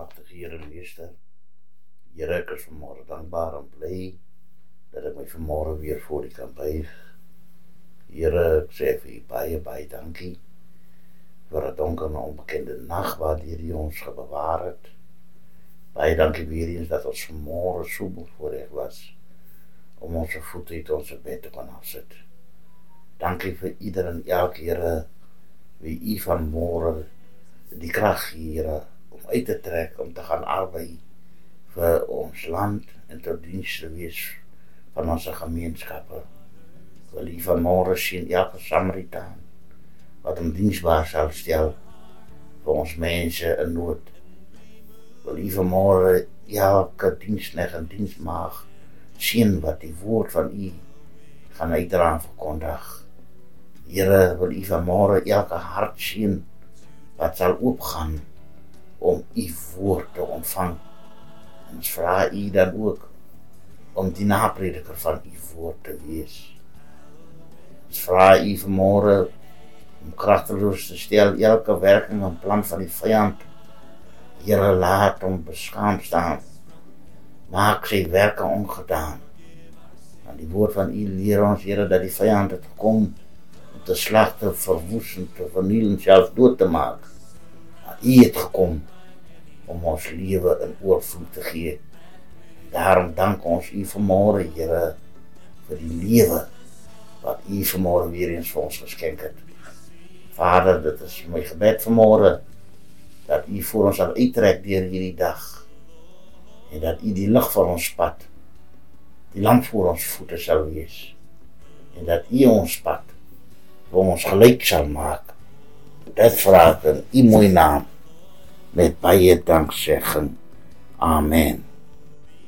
Almagtige Here en Meester, Here, ek is vanmorgen dankbaar en bly dat ek my vanmorgen weer voor U kan buig. Here, ek sê vir U baie dankie vir 'n donker en onbekende nag waardeur U ons gebewaar het. Baie dankie weer eens dat ons vanmorgen so bevoorreg was om ons voete uit ons bed te kan afsit. Dankie vir ieder en elke Here wie U vanmorgen die krag gee, Here, om uit te trek, om te gaan arbei vir ons land en tot diens te wees van ons gemeenskappe. Wil U vanmorgen sien elke Samaritaan wat hom diensbaar sal stel vir ons mense in nood. Wil U vanmorgen elke diensknegt en dienstmaag sien wat die woord van U gaan uitdra en verkondig. Here, wil U vanmorgen elke hart sien wat sal oopgaan om U woord te ontvang. En ons vra U dan ook om die naprediker van U woord te wees. Ons vra U vanmorgen om kragteloos te stel elke werking en plan van die vyand. Here, laat hom beskaamd staan. Maak sy werke ongedaan. Want die woord van U leer ons, Here, dat die vyand het gekom om te slag, te verwoes en te verniel en selfs dood te maak. Maar U het gekom om ons lewe in oorvloed te gee. Daarom dank ons U vanmorgen, Here, vir die lewe wat U vanmorgen weer eens vir ons geskenk het. Vader, dit is my gebed vanmorgen, dat U voor ons sal uittrek deur hierdie dag, en dat U die lig vir ons pad, die lamp voor ons voete sal wees, en dat U ons pad vir ons gelyk sal maak. Dit vra ek in U mooi naam, met baie danksegging. Amen.